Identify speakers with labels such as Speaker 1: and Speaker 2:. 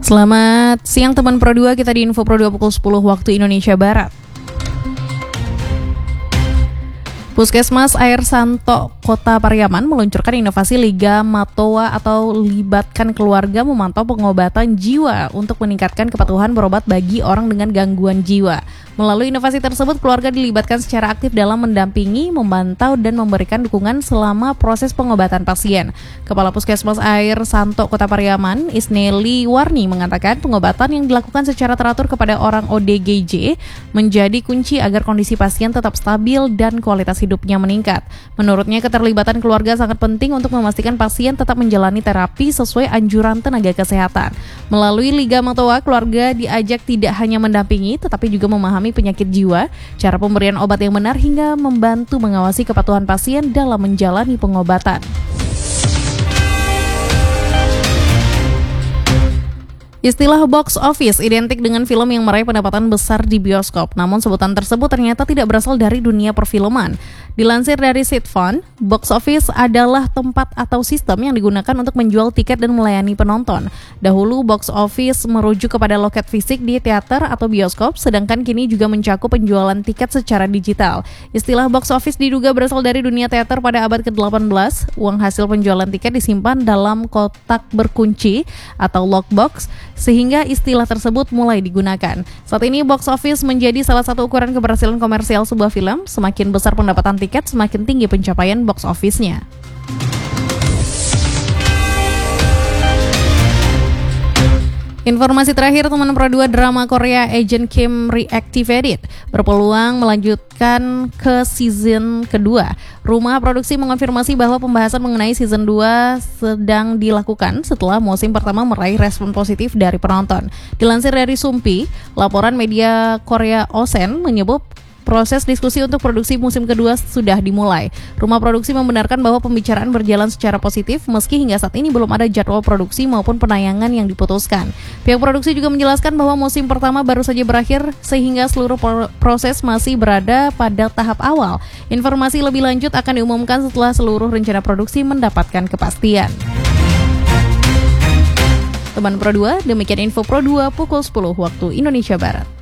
Speaker 1: Selamat siang teman Pro 2, kita di Info Pro 2 pukul 10 waktu Indonesia Barat. Puskesmas Air Santo Kota Pariaman meluncurkan inovasi Liga Matoa atau libatkan keluarga memantau pengobatan jiwa untuk meningkatkan kepatuhan berobat bagi orang dengan gangguan jiwa. Melalui inovasi tersebut, keluarga dilibatkan secara aktif dalam mendampingi, memantau, dan memberikan dukungan selama proses pengobatan pasien. Kepala Puskesmas Air Santo Kota Pariaman, Isneli Warni, mengatakan pengobatan yang dilakukan secara teratur kepada orang ODGJ menjadi kunci agar kondisi pasien tetap stabil dan kualitas hidupnya meningkat. Menurutnya, keterlibatan keluarga sangat penting untuk memastikan pasien tetap menjalani terapi sesuai anjuran tenaga kesehatan. Melalui Liga Matoa, keluarga diajak tidak hanya mendampingi, tetapi juga memahami penyakit jiwa, cara pemberian obat yang benar, hingga membantu mengawasi kepatuhan pasien dalam menjalani pengobatan. Istilah box office identik dengan film yang meraih pendapatan besar di bioskop. Namun sebutan tersebut ternyata tidak berasal dari dunia perfilman. Dilansir dari Sitfun, box office adalah tempat atau sistem yang digunakan untuk menjual tiket dan melayani penonton. Dahulu box office merujuk kepada loket fisik di teater atau bioskop, sedangkan kini juga mencakup penjualan tiket secara digital. Istilah box office diduga berasal dari dunia teater pada abad ke-18. Uang hasil penjualan tiket disimpan dalam kotak berkunci atau lockbox, sehingga istilah tersebut mulai digunakan. Saat ini box office menjadi salah satu ukuran keberhasilan komersial sebuah film. Semakin besar pendapatan tiket, semakin tinggi pencapaian box office-nya. Informasi terakhir teman Pro 2, drama Korea Agent Kim Reactivated berpeluang melanjutkan ke season kedua. Rumah produksi mengonfirmasi bahwa pembahasan mengenai season 2 sedang dilakukan setelah musim pertama meraih respon positif dari penonton. Dilansir dari Sumpi, laporan media Korea Osen menyebut proses diskusi untuk produksi musim kedua sudah dimulai. Rumah produksi membenarkan bahwa pembicaraan berjalan secara positif meski hingga saat ini belum ada jadwal produksi maupun penayangan yang diputuskan. Pihak produksi juga menjelaskan bahwa musim pertama baru saja berakhir sehingga seluruh proses masih berada pada tahap awal. Informasi lebih lanjut akan diumumkan setelah seluruh rencana produksi mendapatkan kepastian. Teman Pro 2, demikian Info Pro 2 pukul 10 waktu Indonesia Barat.